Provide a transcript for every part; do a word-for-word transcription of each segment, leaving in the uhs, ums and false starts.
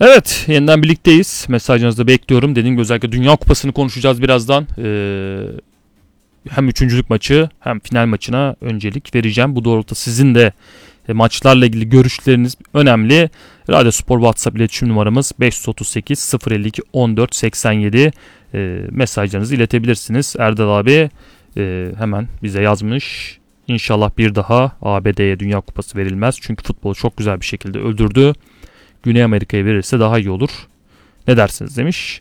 Evet, yeniden birlikteyiz. Mesajınızı da bekliyorum. Dediğim gibi özellikle Dünya Kupası'nı konuşacağız birazdan. Ee, hem üçüncülük maçı hem final maçına öncelik vereceğim. Bu doğrultuda sizin de e, maçlarla ilgili görüşleriniz önemli. Radyo Spor WhatsApp iletişim numaramız beş otuz sekiz sıfır elli iki on dört seksen yedi. E, mesajlarınızı iletebilirsiniz. Erdal abi e, hemen bize yazmış. İnşallah bir daha A B D'ye Dünya Kupası verilmez. Çünkü futbolu çok güzel bir şekilde öldürdü. Güney Amerika'ya verirse daha iyi olur. Ne dersiniz demiş.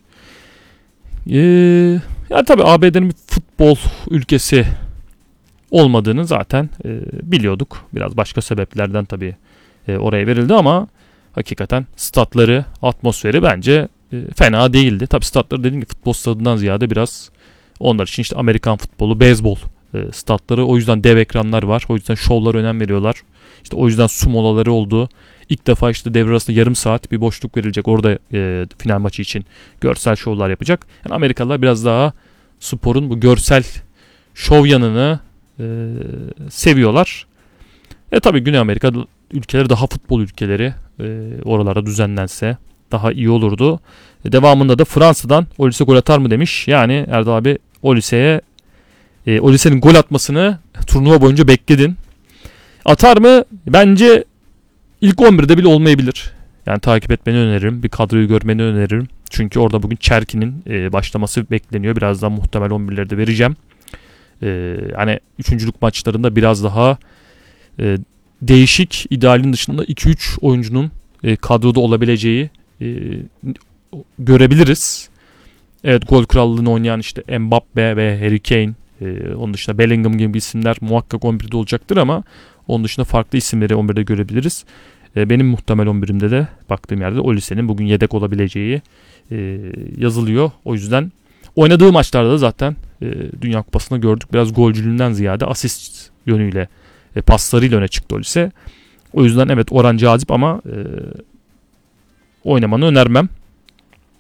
Ee, yani tabii A B D'nin bir futbol ülkesi olmadığını zaten e, biliyorduk. Biraz başka sebeplerden tabii e, oraya verildi ama hakikaten statları, atmosferi bence e, fena değildi. Tabii statları dediğim gibi futbol stadından ziyade biraz onlar için işte Amerikan futbolu, beyzbol e, statları. O yüzden dev ekranlar var. O yüzden şovlara önem veriyorlar. İşte o yüzden su molaları oldu. İlk defa işte devre arasında yarım saat bir boşluk verilecek. Orada e, final maçı için görsel şovlar yapacak. Yani Amerikalılar biraz daha sporun bu görsel şov yanını e, seviyorlar. E tabii Güney Amerika ülkeleri daha futbol ülkeleri. E, oralarda düzenlense daha iyi olurdu. E, devamında da Fransa'dan Olise gol atar mı demiş. Yani Erdal abi Olise'ye e, Olise'nin gol atmasını turnuva boyunca bekledin. Atar mı? Bence İlk on birde bile olmayabilir. Yani takip etmeni öneririm. Bir kadroyu görmeni öneririm. Çünkü orada bugün Çerki'nin e, başlaması bekleniyor. Birazdan muhtemel on birleri de vereceğim. E, hani üçüncülük maçlarında biraz daha e, değişik, idealin dışında iki üç oyuncunun e, kadroda olabileceği e, görebiliriz. Evet, gol krallığını oynayan işte Mbappe ve Harry Kane, e, onun dışında Bellingham gibi isimler muhakkak on birde olacaktır ama onun dışında farklı isimleri on birde görebiliriz. E, benim muhtemel on birimde de baktığım yerde Olise'nin bugün yedek olabileceği e, yazılıyor. O yüzden oynadığı maçlarda da zaten e, Dünya Kupası'nda gördük. Biraz golcülüğünden ziyade asist yönüyle, e, paslarıyla öne çıktı Olise. O yüzden evet oran cazip ama e, oynamanı önermem.